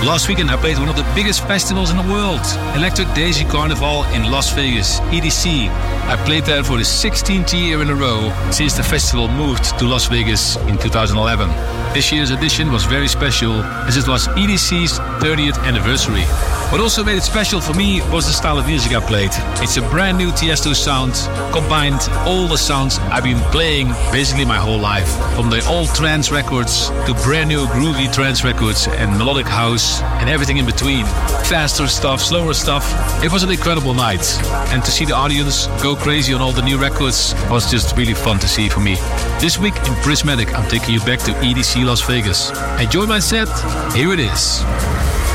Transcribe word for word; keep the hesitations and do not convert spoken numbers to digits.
Last weekend I played one of the biggest festivals in the world, Electric Daisy Carnival in Las Vegas, E D C. I played there for the sixteenth year in a row since the festival moved to Las Vegas in two thousand eleven. This year's edition was very special as it was E D C's thirtieth anniversary. What also made it special for me was the style of music I played. It's a brand new Tiesto sound, combined all the sounds I've been playing basically my whole life. From the old trance records to brand new groovy trance records and melodic house and everything in between. Faster stuff, slower stuff. It was an incredible night. And to see the audience go crazy on all the new records was just really fun to see for me. This week in Prismatic, I'm taking you back to E D C Las Vegas. Enjoy my set. Here it is.